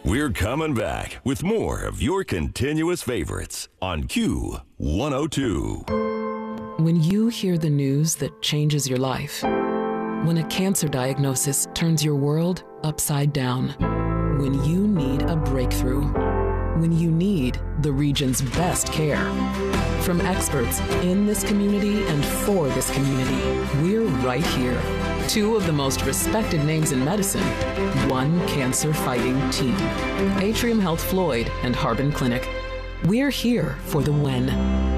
We're coming back with more of your continuous favorites on Q102. When you hear the news that changes your life, when a cancer diagnosis turns your world upside down, when you need a breakthrough, when you need the region's best care. From experts in this community and for this community, we're right here. Two of the most respected names in medicine, one cancer-fighting team. Atrium Health Floyd and Harbin Clinic. We're here for the when.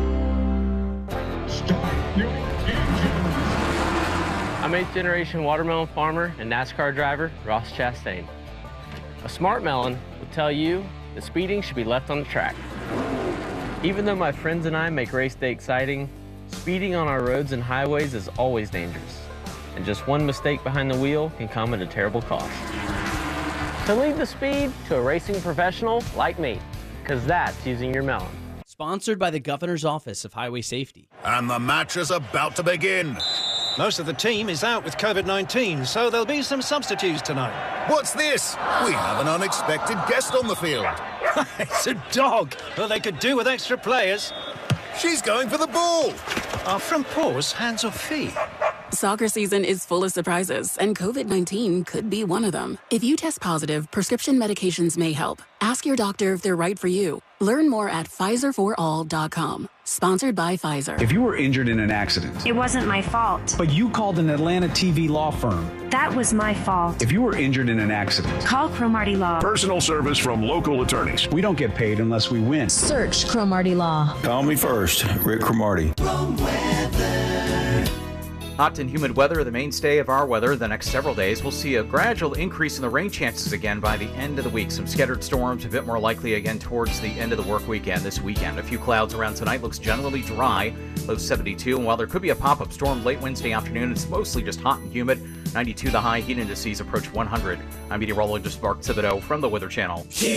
I'm 8th generation watermelon farmer and NASCAR driver Ross Chastain. A smart melon will tell you that speeding should be left on the track. Even though my friends and I make race day exciting, speeding on our roads and highways is always dangerous. And just one mistake behind the wheel can come at a terrible cost. So leave the speed to a racing professional like me, because that's using your melon. Sponsored by the Governor's Office of Highway Safety. And the match is about to begin. Most of the team is out with COVID-19, so there'll be some substitutes tonight. What's this? We have an unexpected guest on the field. It's a dog. Well, they could do with extra players. She's going for the ball. Are front paws hands or feet? Soccer season is full of surprises, and COVID-19 could be one of them. If you test positive, prescription medications may help. Ask your doctor if they're right for you. Learn more at PfizerForAll.com. Sponsored by Pfizer. If you were injured in an accident, it wasn't my fault. But you called an Atlanta TV law firm. That was my fault. If you were injured in an accident, call Cromartie Law. Personal service from local attorneys. We don't get paid unless we win. Search Cromartie Law. Call me first, Rick Cromartie. Hot and humid weather, the mainstay of our weather the next several days. We'll see a gradual increase in the rain chances again by the end of the week. Some scattered storms, a bit more likely again towards the end of the work weekend this weekend. A few clouds around tonight, looks generally dry, low 72. And while there could be a pop-up storm late Wednesday afternoon, it's mostly just hot and humid. 92 the high, heat indices approach 100. I'm meteorologist Mark Thibodeau from the Weather Channel.